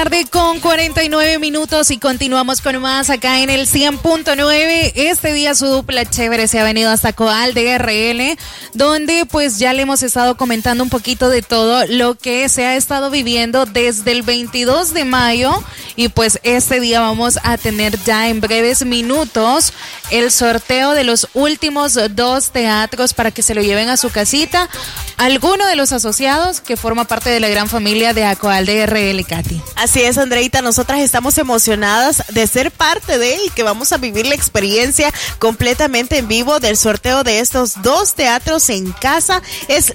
tarde con 49 minutos y continuamos con más acá en el 100.9. Este día su dupla chévere se ha venido hasta Coal DRL, donde pues ya le hemos estado comentando un poquito de todo lo que se ha estado viviendo desde el 22 de mayo y pues este día vamos a tener ya en breves minutos el sorteo de los últimos 2 teatros para que se lo lleven a su casita alguno de los asociados que forma parte de la gran familia de Acoal DRL, Katy. Así es, Andreita, nosotras estamos emocionadas de ser parte de él y que vamos a vivir la experiencia completamente en vivo del sorteo de estos 2 teatros en casa. Es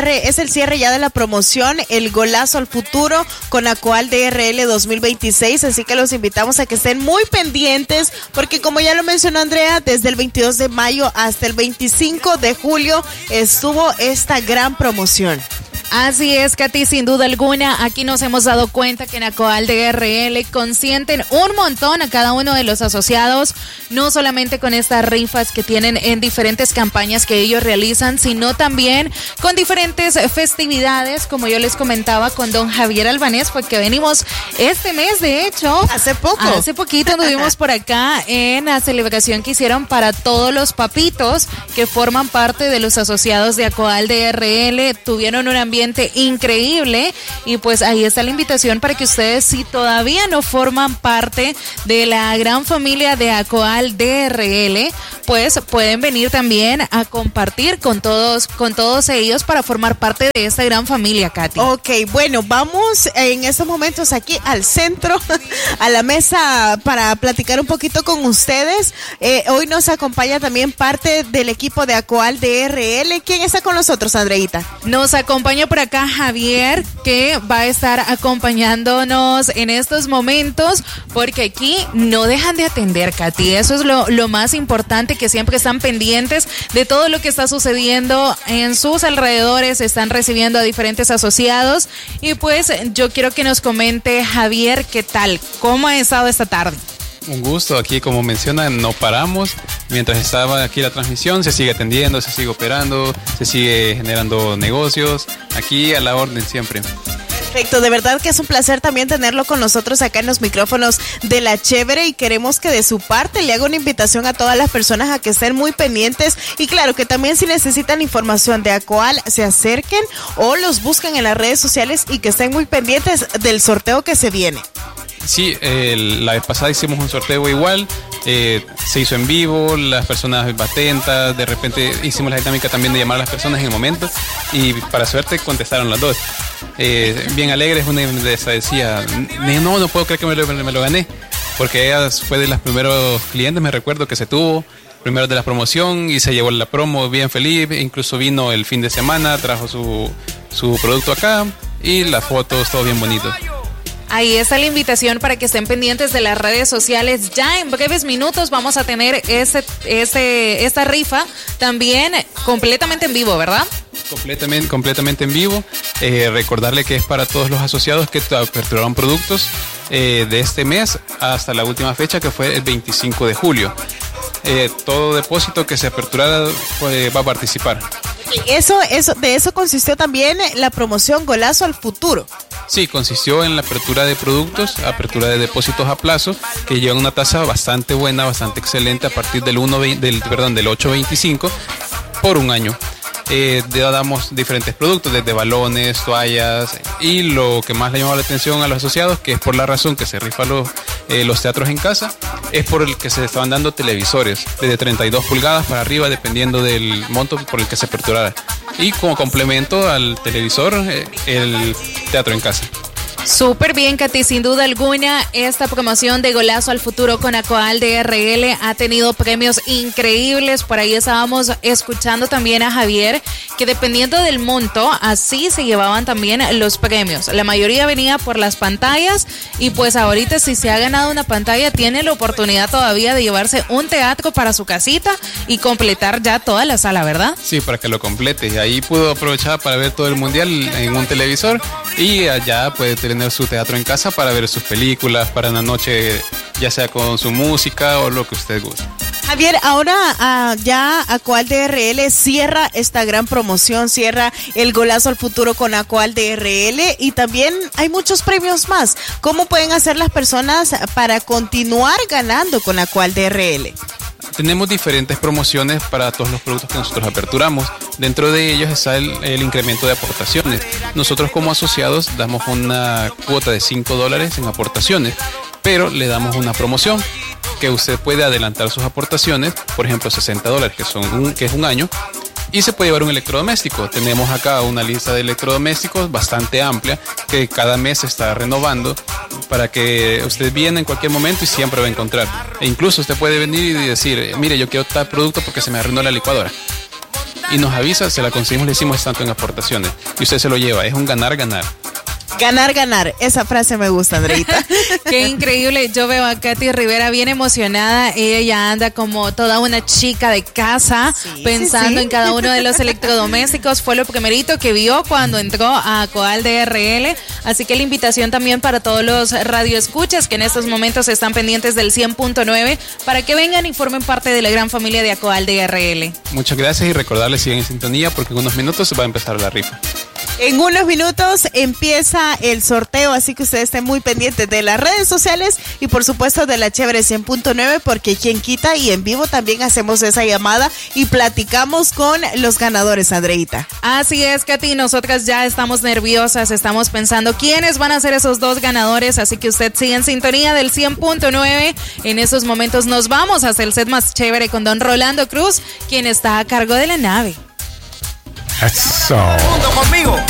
el cierre ya de la promoción, el golazo al futuro con Acoal DRL 2026, así que los invitamos a que estén muy pendientes porque como ya lo mencionó Andrea, desde el 22 de mayo hasta el 25 de julio estuvo esta gran promoción. Así es, Katy, sin duda alguna, aquí nos hemos dado cuenta que en Acoal DRL consienten un montón a cada uno de los asociados, no solamente con estas rifas que tienen en diferentes campañas que ellos realizan, sino también con diferentes festividades, como yo les comentaba con don Javier Albanés, porque venimos este mes, de hecho. Hace poquito anduvimos por acá en la celebración que hicieron para todos los papitos que forman parte de los asociados de Acoal DRL, tuvieron un ambiente increíble y pues ahí está la invitación para que ustedes, si todavía no forman parte de la gran familia de Acoal DRL, pues pueden venir también a compartir con todos ellos para formar parte de esta gran familia, Katy. Ok, bueno, vamos en estos momentos aquí al centro, a la mesa para platicar un poquito con ustedes. Hoy nos acompaña también parte del equipo de Acoal DRL. ¿Quién está con nosotros, Andreita? Nos acompaña por acá Javier, que va a estar acompañándonos en estos momentos, porque aquí no dejan de atender, Katy. Eso es lo más importante, que siempre están pendientes de todo lo que está sucediendo en sus alrededores, están recibiendo a diferentes asociados. Y pues yo quiero que nos comente, Javier, ¿qué tal? ¿Cómo ha estado esta tarde? Un gusto, aquí como mencionan, no paramos. Mientras estaba aquí la transmisión, se sigue atendiendo, se sigue operando, se sigue generando negocios. Aquí a la orden siempre. Perfecto, de verdad que es un placer también tenerlo con nosotros acá en los micrófonos de La Chévere y queremos que de su parte le haga una invitación a todas las personas a que estén muy pendientes y claro que también si necesitan información de Acoal se acerquen o los busquen en las redes sociales y que estén muy pendientes del sorteo que se viene. Sí, la vez pasada hicimos un sorteo igual, se hizo en vivo, las personas atentas, de repente hicimos la dinámica también de llamar a las personas en el momento y para suerte contestaron las 2. Bien alegres, una de esas decía, no puedo creer que me lo gané, porque ella fue de los primeros clientes, me recuerdo que se tuvo, primero de la promoción y se llevó la promo bien feliz, incluso vino el fin de semana, trajo su producto acá y las fotos, todo bien bonito. Ahí está la invitación para que estén pendientes de las redes sociales. Ya en breves minutos vamos a tener esta rifa también completamente en vivo, ¿verdad? Completamente en vivo. Recordarle que es para todos los asociados que aperturaron productos de este mes hasta la última fecha que fue el 25 de julio. Todo depósito que se aperturara va a participar. De eso consistió también la promoción Golazo al Futuro. Sí, consistió en la apertura de productos, apertura de depósitos a plazo, que llevan una tasa bastante buena, bastante excelente a partir del 8.25 por un año. Damos diferentes productos, desde balones, toallas, y lo que más le llamó la atención a los asociados, que es por la razón que se rifan los teatros en casa, es por el que se estaban dando televisores, desde 32 pulgadas para arriba, dependiendo del monto por el que se aperturara. Y como complemento al televisor, el teatro en casa. Súper bien, Katy, sin duda alguna, esta promoción de Golazo al Futuro con Acoal DRL ha tenido premios increíbles. Por ahí estábamos escuchando también a Javier, que dependiendo del monto, así se llevaban también los premios. La mayoría venía por las pantallas y pues ahorita si se ha ganado una pantalla, tiene la oportunidad todavía de llevarse un teatro para su casita y completar ya toda la sala, ¿verdad? Sí, para que lo complete. Ahí pudo aprovechar para ver todo el mundial en un televisor y allá puede tener su teatro en casa para ver sus películas, para una noche ya sea con su música o lo que usted guste. Javier, ahora ya Acual DRL cierra esta gran promoción, cierra el golazo al futuro con Acual DRL y también hay muchos premios más. ¿Cómo pueden hacer las personas para continuar ganando con Acual DRL? Tenemos diferentes promociones para todos los productos que nosotros aperturamos. Dentro de ellos está el incremento de aportaciones. Nosotros como asociados damos una cuota de $5 en aportaciones, pero le damos una promoción que usted puede adelantar sus aportaciones, por ejemplo $60, que es un año, y se puede llevar un electrodoméstico. Tenemos acá una lista de electrodomésticos bastante amplia que cada mes se está renovando para que usted viene en cualquier momento y siempre va a encontrar. E incluso usted puede venir y decir, mire, yo quiero tal producto porque se me arruinó la licuadora. Y nos avisa, se la conseguimos, le decimos tanto en aportaciones. Y usted se lo lleva, es un ganar-ganar. Ganar, ganar. Esa frase me gusta, Andreita. Qué increíble. Yo veo a Katy Rivera bien emocionada. Ella ya anda como toda una chica de casa, pensando en cada uno de los electrodomésticos. Fue lo primerito que vio cuando entró a Acual DRL. Así que la invitación también para todos los radioescuchas que en estos momentos están pendientes del 100.9 para que vengan y formen parte de la gran familia de Acual DRL. Muchas gracias y recordarles sigan en sintonía porque en unos minutos va a empezar la rifa. En unos minutos empieza el sorteo, así que ustedes estén muy pendientes de las redes sociales y por supuesto de la Chévere 100.9 porque quien quita y en vivo también hacemos esa llamada y platicamos con los ganadores, Andreita. Así es, Katy, nosotras ya estamos nerviosas, estamos pensando quiénes van a ser esos dos ganadores, así que usted sigue en sintonía del 100.9. En estos momentos nos vamos a hacer el set más chévere con don Rolando Cruz, quien está a cargo de la nave. Eso. Conmigo.